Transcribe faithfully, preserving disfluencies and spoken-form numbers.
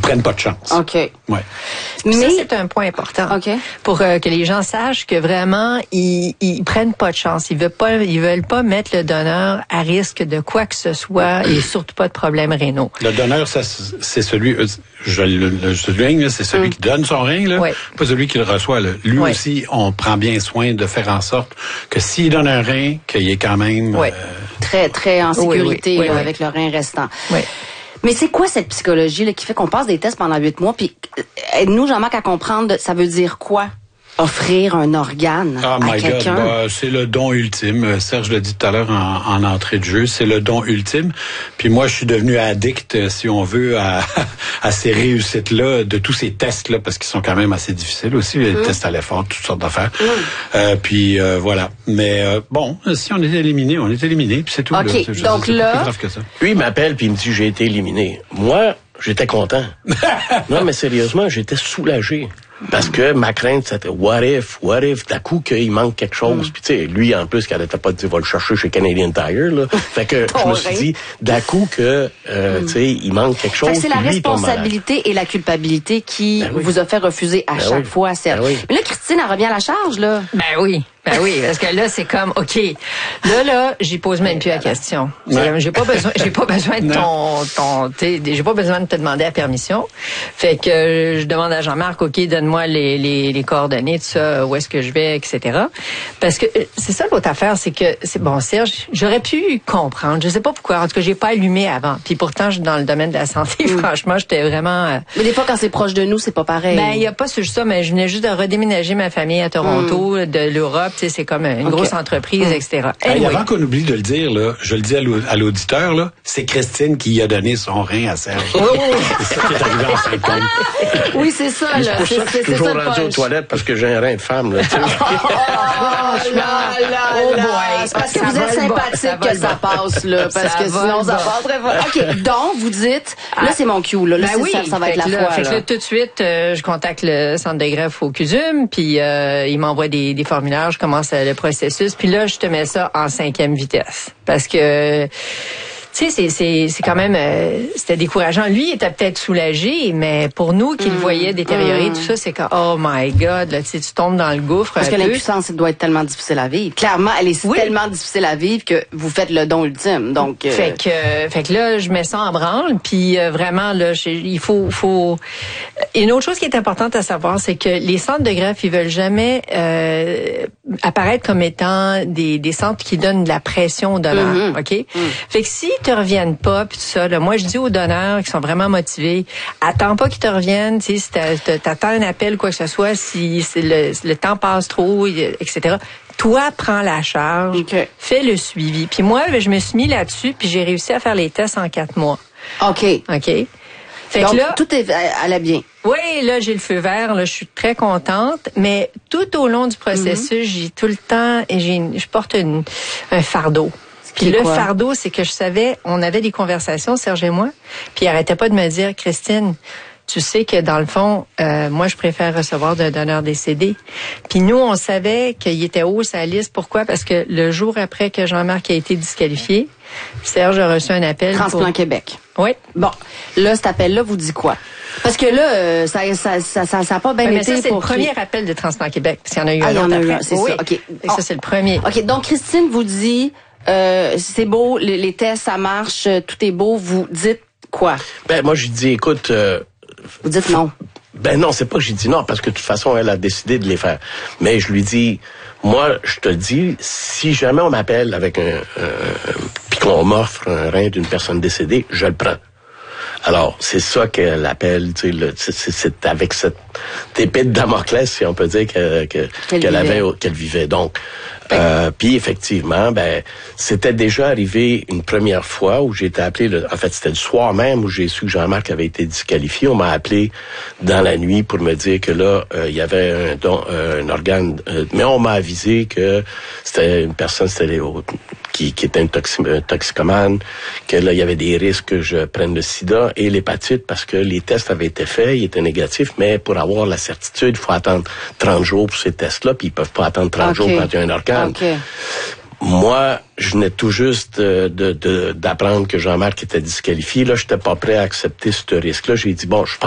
prennent pas de chance. OK. Ouais. Mais ça, c'est un point important. OK. Pour euh, que les gens sachent que vraiment, ils, ils prennent pas de chance. Ils veulent pas, ils veulent pas mettre le donneur à risque de quoi que ce soit et surtout pas de problèmes rénaux. Le donneur, ça, c'est celui, je le, le souligne, c'est celui mm. qui donne son rein, là, oui. pas celui qui le reçoit. Là. Lui oui. aussi, on prend bien soin de faire en sorte que s'il donne un rein, qu'il y ait quand même... Oui. Euh, très, très en sécurité oui, oui, là, oui, avec le rein restant. Oui. Mais c'est quoi cette psychologie là, qui fait qu'on passe des tests pendant huit mois? Puis aide-nous, Jean-Marc, à comprendre, ça veut dire quoi? Offrir un organe oh à quelqu'un. God, bah, c'est le don ultime. Serge l'a dit tout à l'heure en, en entrée de jeu, c'est le don ultime. Puis moi, je suis devenu addict, si on veut, à, à ces réussites-là, de tous ces tests-là, parce qu'ils sont quand même assez difficiles aussi, les mmh. tests à l'effort, toutes sortes d'affaires. Mmh. Euh, puis euh, voilà. Mais euh, bon, si on est éliminé, on est éliminé, puis c'est tout. OK, là. C'est, donc c'est là... plus grave que ça. Lui, il m'appelle puis il me dit « j'ai été éliminé ». Moi, j'étais content. Non, mais sérieusement, j'étais soulagé. Parce que ma crainte, c'était what if, what if, d'un coup qu'il manque quelque chose. Mm. Puis tu sais, lui, en plus, qu'il n'arrêtait pas de dire, va le chercher chez Canadian Tire, là. Fait que je me suis dit, d'un coup que, euh, mm. tu sais, il manque quelque chose. Fait que c'est la responsabilité et la culpabilité qui ben oui. vous a fait refuser à ben chaque oui. fois, Serge. Ben oui. Mais là, Christine, elle revient à la charge, là. Ben oui. Ben oui, parce que là, c'est comme, OK, là, là, j'y pose même plus la question. Comme, j'ai pas besoin, j'ai pas besoin de ton, ton, tu sais, j'ai pas besoin de te demander la permission. Fait que je demande à Jean-Marc, OK, donne-moi les, les, les coordonnées, tout ça, où est-ce que je vais, et cetera. Parce que c'est ça l'autre affaire, c'est que, c'est bon, Serge, j'aurais pu comprendre, je sais pas pourquoi, en tout cas, j'ai pas allumé avant. Puis pourtant, je, dans le domaine de la santé, mm. franchement, j'étais vraiment... Euh, mais des fois, quand c'est proche de nous, c'est pas pareil. Ben, il y a pas juste ça, mais je venais juste de redéménager ma famille à Toronto, mm. de l'Europe. Tu sais, c'est comme une okay. grosse entreprise, mmh. et cetera. Anyway. Hey, avant qu'on oublie de le dire, là, je le dis à l'auditeur, là, c'est Christine qui a donné son rein à Serge. Oh. C'est ça qui est arrivé en cinquante. Oui, c'est ça. C'est pour ça que je suis toujours rendu aux toilettes parce que j'ai un rein de femme. Là, oh là là oh boy. C'est parce que vous êtes sympathique que ça passe, là, parce que sinon ça passe très fort. OK, donc vous dites, là c'est mon cue, là, là ben oui, ça, ça va être la là, fois. Fait que là, tout de suite, euh, je contacte le centre de greffe au C U S U M, puis euh, il m'envoie des, des formulaires, je commence le processus, puis là, je te mets ça en cinquième vitesse. Parce que, tu sais, c'est, c'est, c'est quand même, euh, c'était décourageant. Lui, il était peut-être soulagé, mais pour nous, qui mmh, le voyaient détériorer, mmh. tout ça, c'est que, oh my God, là, tu sais, tu tombes dans le gouffre. Parce un que peu. l'impuissance, elle doit être tellement difficile à vivre. Clairement, elle est oui. tellement difficile à vivre que vous faites le don ultime. Donc, euh... fait que, euh, fait que là, je mets ça en branle, puis euh, vraiment, là, il faut, faut. Et une autre chose qui est importante à savoir, c'est que les centres de greffe, ils veulent jamais euh, apparaître comme étant des, des centres qui donnent de la pression aux donneurs, mmh. ok. Mmh. Fait que s'ils te reviennent pas, puis tout ça, là, moi je dis aux donneurs qui sont vraiment motivés, attends pas qu'ils te reviennent, tu sais, si t'attends un appel ou quoi que ce soit, si, si le, le temps passe trop, et cetera. Toi, prends la charge, okay. fais le suivi. Puis moi, je me suis mis là-dessus, puis j'ai réussi à faire les tests en quatre mois. OK. OK. Fait Donc, que là, tout est allait bien. Oui, là, j'ai le feu vert, là, je suis très contente, mais tout au long du processus, mm-hmm. j'ai tout le temps, et j'ai, je porte une, un fardeau. Puis le quoi? fardeau, c'est que je savais, on avait des conversations, Serge et moi, puis il arrêtait pas de me dire, Christine, tu sais que dans le fond, euh, moi, je préfère recevoir d'un donneur décédé. Puis nous, on savait qu'il était haut sa liste. Pourquoi? Parce que le jour après que Jean-Marc a été disqualifié, Serge a reçu un appel. Transplant pour... Québec. Oui. Bon, là, cet appel-là vous dit quoi? Parce que là, euh, ça, ça, ça, ça, ça a pas bien oui, été. Mais ça, c'est pour le premier qui... appel de Transplant Québec. Parce qu'il y en a eu ah, un autre après. Un, c'est oui. ça. OK. Oh. Ça, c'est le premier. OK. Donc, Christine vous dit, euh, c'est beau, les, les tests, ça marche, tout est beau. Vous dites quoi? Ben, moi, je dis, écoute, euh, vous dites non. Ben non, c'est pas que j'ai dit non, parce que de toute façon, elle a décidé de les faire. Mais je lui dis, moi, je te le dis, si jamais on m'appelle avec un, un puis qu'on m'offre un rein d'une personne décédée, je le prends. Alors, c'est ça qu'elle appelle, tu sais, le, c'est, c'est avec cette épée de Damoclès, si on peut dire, que, que, qu'elle, qu'elle avait, qu'elle vivait. Donc, euh, puis effectivement, ben, c'était déjà arrivé une première fois où j'ai été appelé, le, en fait, c'était le soir même où j'ai su que Jean-Marc avait été disqualifié. On m'a appelé dans la nuit pour me dire que là, euh, il y avait un don, euh, un organe, euh, mais on m'a avisé que c'était une personne, c'était qui, qui était un, toxi, un toxicomane, que là, il y avait des risques que je prenne le sida et l'hépatite parce que les tests avaient été faits, ils étaient négatifs, mais pour avoir la certitude, il faut attendre trente jours pour ces tests-là, puis ils peuvent pas attendre trente okay. jours quand il y a un organe. Okay. Moi, je venais tout juste de, de, de, d'apprendre que Jean-Marc était disqualifié. Là, j'étais pas prêt à accepter ce risque-là. J'ai dit, bon, je